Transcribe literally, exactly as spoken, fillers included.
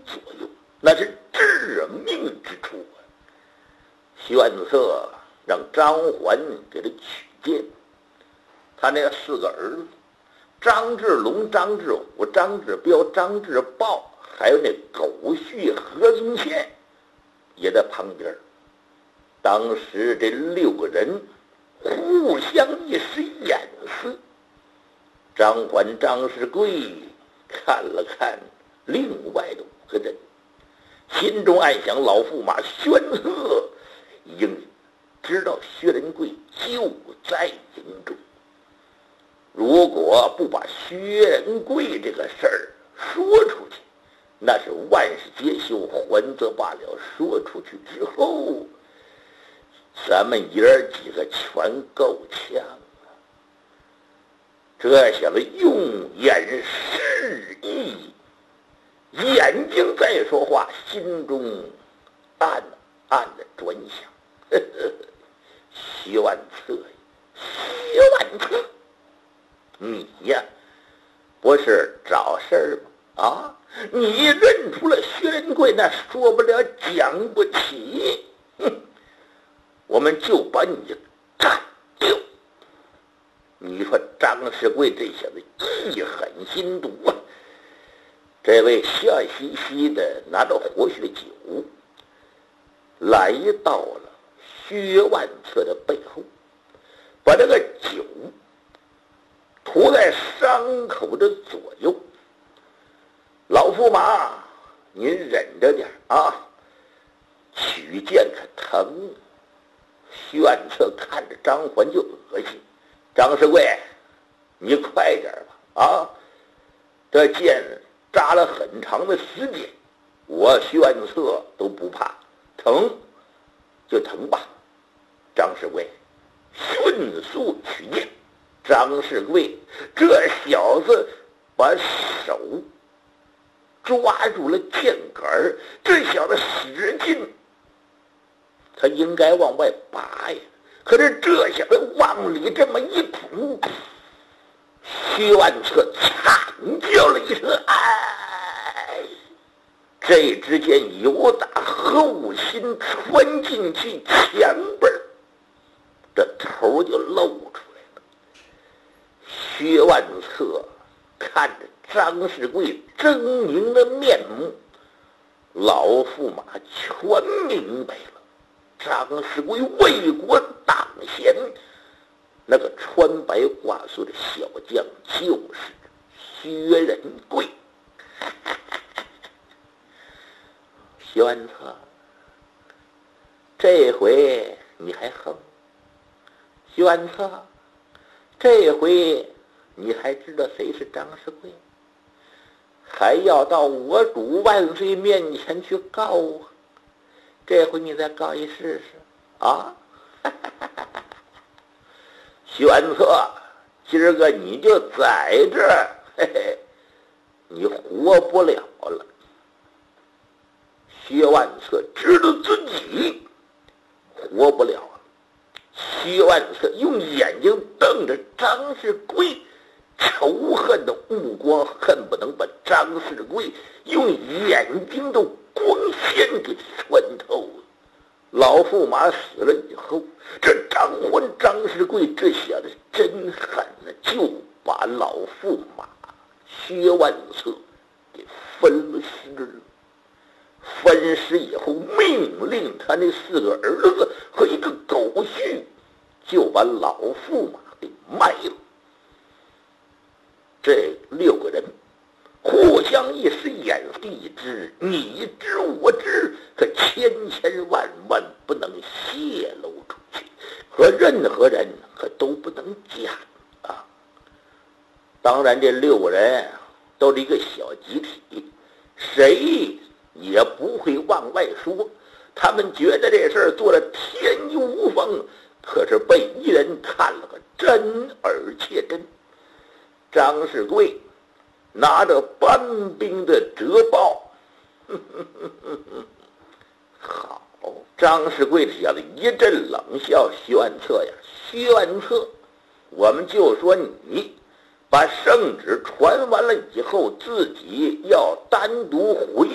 左右，那是致命之处啊！玄策让张环给他取剑，他那四个儿子张志龙、张志虎、张志彪、张志豹，还有那狗婿何宗宪也在旁边。当时这六个人互相一使眼色，张环、张世贵看了看另外的五个人，心中暗想：老驸马宣策应知道薛仁贵就在营中，如果不把薛仁贵这个事儿说出去，那是万事皆休，还则罢了。说出去之后，咱们爷儿几个全够呛啊！这小子用眼示意，眼睛在说话，心中暗暗的转想：呵呵，薛万策呀，薛万策，你呀，不是找事儿吗？啊，你认出了薛仁贵，那说不了讲不起，哼，我们就把你干掉。你说张世贵这小子一狠心毒啊！这位笑嘻嘻的拿着活血酒，来到了薛万策的背后，把这个酒涂在伤口的左右。老驸马，您忍着点啊，取剑可疼。薛万策看着张环就恶心，张世贵，你快点吧啊！这剑扎了很长的时间，我薛万策都不怕，疼就疼吧。张世贵迅速取剑，张世贵这小子把手抓住了剑杆，这小子使劲，他应该往外拔呀，可是这小子往里这么一吐，薛万策惨叫了一声：“哎！”这支箭由打后心穿进去前边，这头就露出来了。薛万策看着张世贵狰狞的面目，老驸马全明白了。张世贵为国挡贤，那个穿白挂素的小将就是薛仁贵。薛万策，这回你还横？薛万策，这回你还知道谁是张世贵？还要到我主万岁面前去告我？这回你再告一试试啊！薛万策，今儿个你就在这儿，嘿嘿，你活不了了。薛万策知道自己活不了了，薛万策用眼睛瞪着张世贵，仇恨的目光恨不能把张世贵用眼睛的光线给穿透了。老驸马死了以后，这张环、张世贵这小子真狠了，就把老驸马薛万策给分尸了。分尸以后，命令他那四个儿子和一个狗婿，就把老驸马给卖了。这六个人互相一使眼色，一知你知我知，可千千万万不能泄露出去，和任何人可都不能讲啊。当然这六个人都是一个小集体，谁也不会往外说，他们觉得这事儿做了天衣无缝，可是被一人看了个真而且真。张世贵拿着班兵的折报，呵呵呵呵呵，好，张世贵这小子一阵冷笑：“薛万策呀，薛万策，我们就说你把圣旨传完了以后，自己要单独回